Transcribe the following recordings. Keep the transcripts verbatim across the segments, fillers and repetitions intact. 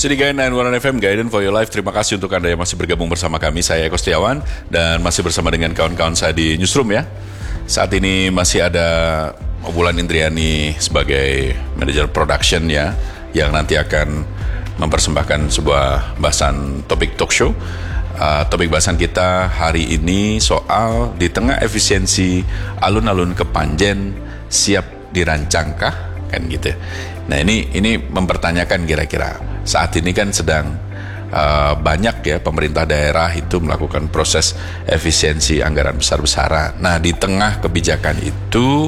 City Guide sembilan puluh satu F M, Guidance for Your Life. Terima kasih untuk Anda yang masih bergabung bersama kami. Saya Eko Setiawan dan masih bersama dengan kawan-kawan saya di Newsroom ya. Saat ini masih ada Wulan Indriani sebagai manajer production ya, yang nanti akan mempersembahkan sebuah bahasan topik talk show. Uh, topik bahasan kita hari ini soal di tengah efisiensi alun-alun Kepanjen siap dirancangkah, kan gitu. Nah ini ini mempertanyakan kira-kira saat ini kan sedang uh, banyak ya pemerintah daerah itu melakukan proses efisiensi anggaran besar-besaran. Nah di tengah kebijakan itu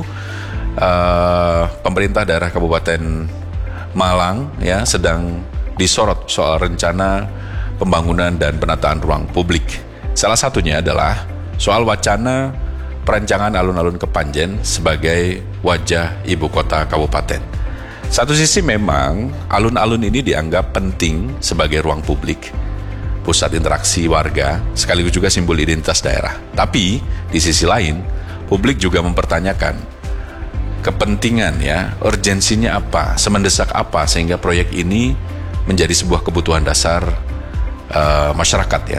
uh, pemerintah daerah Kabupaten Malang ya sedang disorot soal rencana pembangunan dan penataan ruang publik. Salah satunya adalah soal wacana perancangan alun-alun Kepanjen sebagai wajah ibu kota kabupaten. Satu sisi memang alun-alun ini dianggap penting sebagai ruang publik, pusat interaksi warga, sekaligus juga simbol identitas daerah. Tapi di sisi lain, publik juga mempertanyakan kepentingan ya, urgensinya apa, semendesak apa sehingga proyek ini menjadi sebuah kebutuhan dasar uh, masyarakat ya.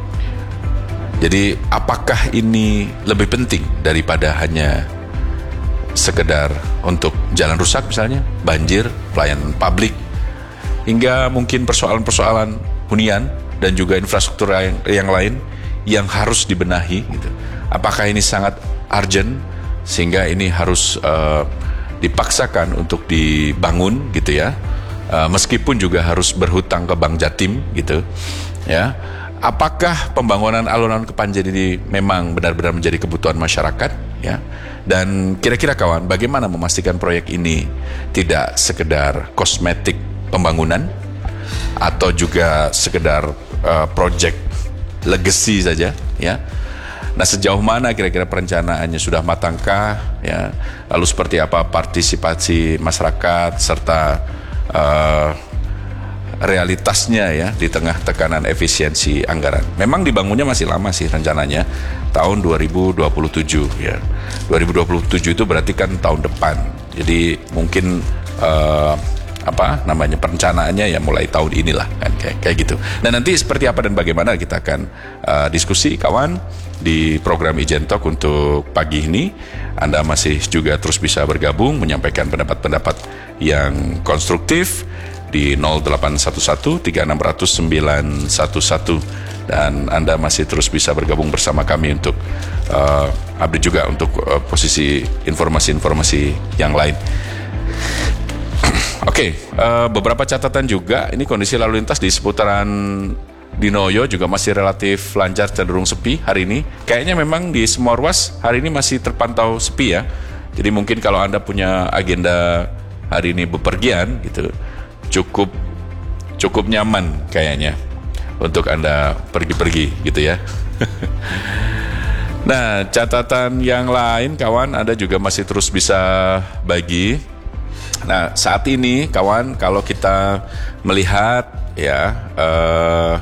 Jadi apakah ini lebih penting daripada hanya sekedar untuk jalan rusak misalnya, banjir, pelayanan publik, hingga mungkin persoalan-persoalan hunian dan juga infrastruktur yang, yang lain yang harus dibenahi gitu. Apakah ini sangat urgent sehingga ini harus uh, dipaksakan untuk dibangun gitu ya, uh, meskipun juga harus berhutang ke Bank Jatim gitu ya. Apakah pembangunan alun-alun Kepanjen ini memang benar-benar menjadi kebutuhan masyarakat ya? Dan kira-kira kawan, bagaimana memastikan proyek ini tidak sekedar kosmetik pembangunan atau juga sekedar uh, project legacy saja ya? Nah, sejauh mana kira-kira perencanaannya sudah matangkah ya? Lalu seperti apa partisipasi masyarakat serta uh, realitasnya ya di tengah tekanan efisiensi anggaran. Memang dibangunnya masih lama sih rencananya tahun dua ribu dua puluh tujuh ya. dua ribu dua puluh tujuh itu berarti kan tahun depan. Jadi mungkin uh, apa namanya perencanaannya ya mulai tahun inilah kan kayak kayak gitu. Dan nanti seperti apa dan bagaimana kita akan uh, diskusi kawan di program Ijen Talk untuk pagi ini. Anda masih juga terus bisa bergabung menyampaikan pendapat-pendapat yang konstruktif di nol delapan satu satu tiga enam nol nol sembilan satu satu, dan Anda masih terus bisa bergabung bersama kami untuk uh, update juga untuk uh, posisi informasi-informasi yang lain. Oke, okay, uh, beberapa catatan juga. Ini kondisi lalu lintas di seputaran Dinoyo juga masih relatif lancar, cenderung sepi hari ini. Kayaknya memang di semua ruas hari ini masih terpantau sepi ya. Jadi mungkin kalau Anda punya agenda hari ini bepergian gitu, cukup cukup nyaman kayaknya untuk Anda pergi-pergi gitu ya. Nah, catatan yang lain kawan, Anda juga masih terus bisa bagi. Nah, saat ini kawan, kalau kita melihat ya uh,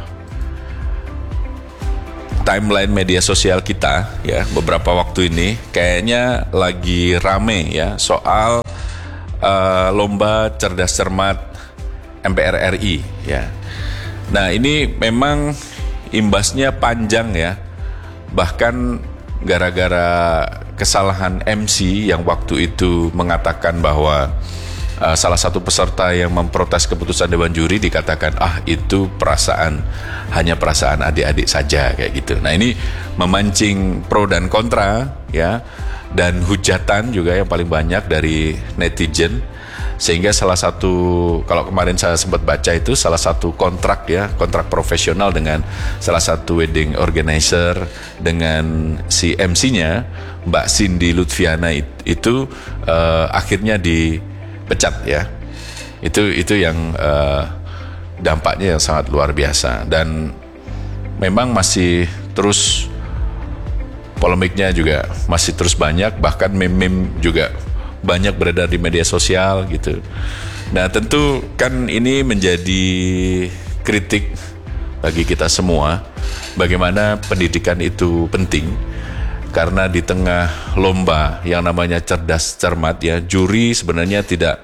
timeline media sosial kita ya beberapa waktu ini kayaknya lagi rame ya soal uh, lomba cerdas cermat M P R R I ya. Nah ini memang imbasnya panjang ya. Bahkan gara-gara kesalahan M C yang waktu itu mengatakan bahwa uh, salah satu peserta yang memprotes keputusan Dewan Juri dikatakan ah itu perasaan, hanya perasaan adik-adik saja kayak gitu. Nah ini memancing pro dan kontra ya, dan hujatan juga yang paling banyak dari netizen. Sehingga salah satu, kalau kemarin saya sempat baca itu salah satu kontrak ya, kontrak profesional dengan salah satu wedding organizer dengan si M C-nya Mbak Cindy Lutfiana itu uh, akhirnya dipecat ya. Itu itu yang uh, dampaknya yang sangat luar biasa, dan memang masih terus polemiknya juga masih terus banyak, bahkan meme-meme juga banyak beredar di media sosial gitu. Nah tentu kan ini menjadi kritik bagi kita semua, bagaimana pendidikan itu penting. Karena di tengah lomba yang namanya cerdas cermat ya, juri sebenarnya tidak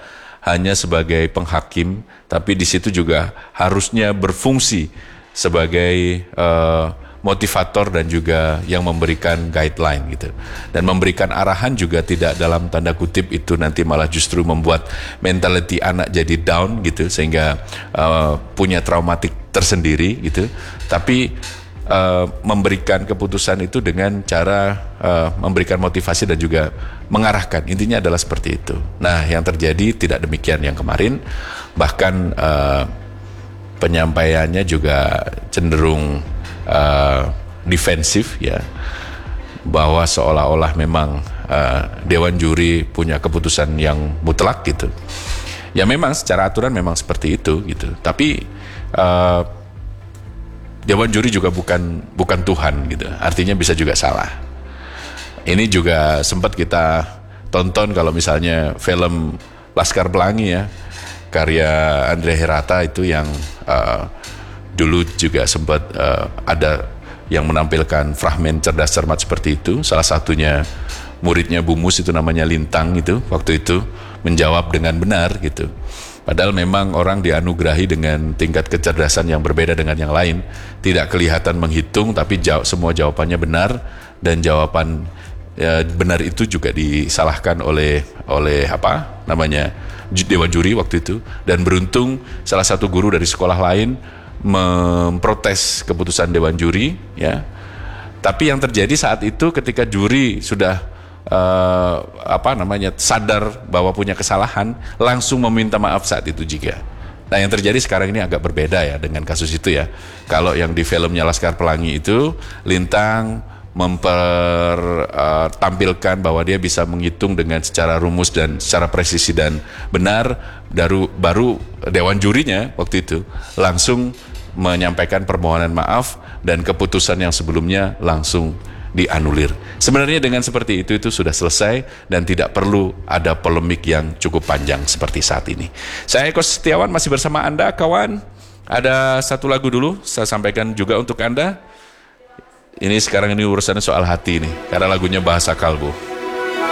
hanya sebagai penghakim, tapi di situ juga harusnya berfungsi sebagai uh, motivator dan juga yang memberikan guideline gitu. Dan memberikan arahan juga tidak dalam tanda kutip itu nanti malah justru membuat mentality anak jadi down gitu sehingga uh, punya traumatik tersendiri gitu. Tapi uh, memberikan keputusan itu dengan cara uh, memberikan motivasi dan juga mengarahkan. Intinya adalah seperti itu. Nah, yang terjadi tidak demikian yang kemarin, bahkan uh, penyampaiannya juga cenderung Uh, defensif ya, bahwa seolah-olah memang uh, Dewan Juri punya keputusan yang mutlak gitu. Ya memang secara aturan memang seperti itu gitu. Tapi uh, Dewan Juri juga bukan bukan Tuhan gitu. Artinya bisa juga salah. Ini juga sempat kita tonton kalau misalnya film Laskar Pelangi ya, karya Andrea Hirata itu yang uh, dulu juga sempat uh, ada yang menampilkan fragmen cerdas cermat seperti itu. Salah satunya muridnya Bu Mus itu namanya Lintang itu waktu itu menjawab dengan benar gitu. Padahal memang orang dianugerahi dengan tingkat kecerdasan yang berbeda dengan yang lain. Tidak kelihatan menghitung tapi jawab, semua jawabannya benar, dan jawaban ya, benar itu juga disalahkan oleh oleh apa namanya Dewan Juri waktu itu. Dan beruntung salah satu guru dari sekolah lain memprotes keputusan Dewan Juri ya. Tapi yang terjadi saat itu ketika juri sudah uh, apa namanya sadar bahwa punya kesalahan, langsung meminta maaf saat itu juga. Nah, yang terjadi sekarang ini agak berbeda ya dengan kasus itu ya. Kalau yang di filmnya Laskar Pelangi itu Lintang mempertampilkan uh, bahwa dia bisa menghitung dengan secara rumus dan secara presisi dan benar. Baru baru Dewan Jurinya waktu itu langsung menyampaikan permohonan maaf dan keputusan yang sebelumnya langsung dianulir. Sebenarnya dengan seperti itu itu sudah selesai dan tidak perlu ada polemik yang cukup panjang seperti saat ini. Saya Eko Setiawan masih bersama Anda kawan. Ada satu lagu dulu saya sampaikan juga untuk Anda. Ini sekarang ini urusannya soal hati nih, karena lagunya Bahasa Kalbu.